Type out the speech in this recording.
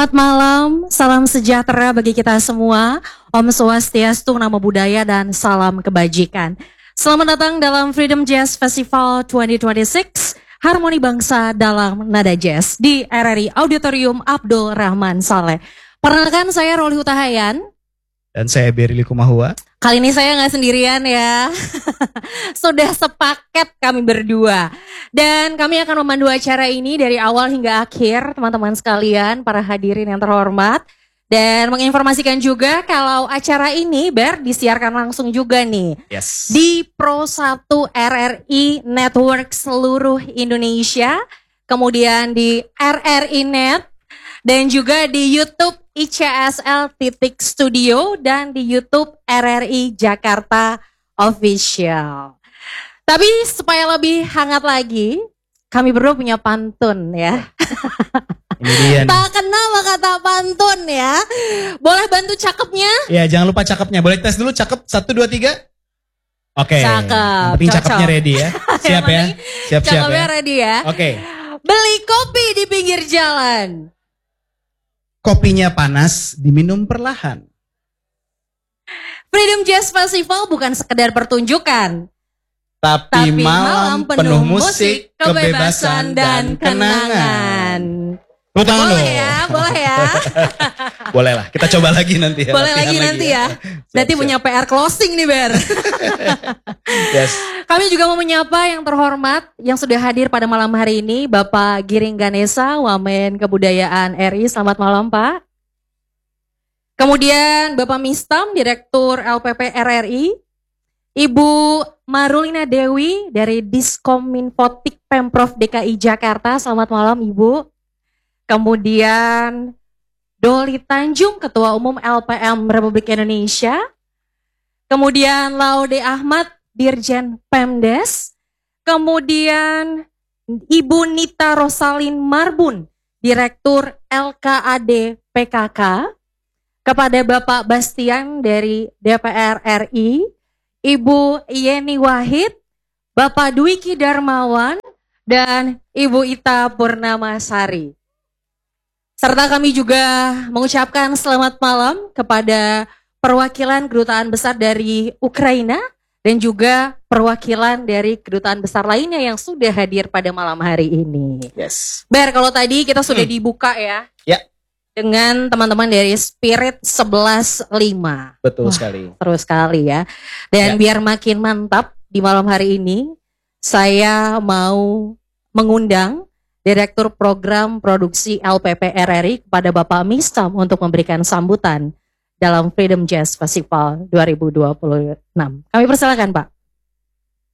Selamat malam, salam sejahtera bagi kita semua. Om Swastiastu, Namo Buddhaya, dan salam kebajikan. Selamat datang dalam Freedom Jazz Festival 2026, Harmoni Bangsa dalam Nada Jazz di RRI Auditorium Abdul Rahman Saleh. Perkenalkan, saya Roli Hutahayan. Dan saya Berili Kumahua. Kali ini saya nggak sendirian ya. Sudah sepaket kami berdua. Dan kami akan memandu acara ini dari awal hingga akhir, teman-teman sekalian, para hadirin yang terhormat. Dan menginformasikan juga kalau acara ini disiarkan langsung juga nih. Yes. Di Pro 1 RRI Network seluruh Indonesia. Kemudian di RRI Net. Dan juga di YouTube ICSL Studio dan di YouTube RRI Jakarta Official. Tapi supaya lebih hangat lagi, kami berdua punya pantun ya. Ini dia nih. Tak kenal maka tak pantun ya. Boleh bantu cakepnya? Ya, jangan lupa cakepnya. Boleh tes dulu cakep 1, 2, 3. Oke. Cakep. Yang penting cakepnya ready ya. Siap ya. Siap-siap Cakepnya ya. ready ya. Oke. Beli kopi di pinggir jalan. Kopinya panas, diminum perlahan. Freedom Jazz Festival bukan sekedar pertunjukan, Tapi malam penuh musik, kebebasan, dan kenangan. Tepuk tangan Boleh dong. ya, boleh ya. Boleh lah, kita coba lagi nanti ya. Boleh latihan lagi nanti ya. Berarti Siap-siap. punya PR closing nih Ber. Yes. Kami juga mau menyapa yang terhormat yang sudah hadir pada malam hari ini, Bapak Giring Ganesa, Wamen Kebudayaan RI. Selamat malam Pak. Kemudian Bapak Mistam, Direktur LPP RRI. Ibu Marulina Dewi dari Diskominfotik Pemprov DKI Jakarta. Selamat malam Ibu. Kemudian Doli Tanjung, Ketua Umum LPM Republik Indonesia. Kemudian Laude Ahmad, Dirjen Pemdes. Kemudian Ibu Nita Rosalin Marbun, Direktur LKAD PKK. Kepada Bapak Bastian dari DPR RI. Ibu Yeni Wahid, Bapak Dwiki Darmawan, dan Ibu Ita Purnamasari. Serta kami juga mengucapkan selamat malam kepada perwakilan Kedutaan Besar dari Ukraina dan juga perwakilan dari kedutaan besar lainnya yang sudah hadir pada malam hari ini. Yes. Ber, kalau tadi kita sudah dibuka ya. Ya. Dengan teman-teman dari Spirit 11.5. Betul sekali. Terus sekali ya. Dan biar makin mantap di malam hari ini, saya mau mengundang Direktur Program Produksi LPP RRI kepada Bapak Mistam untuk memberikan sambutan dalam Freedom Jazz Festival 2026. Kami persilakan Pak.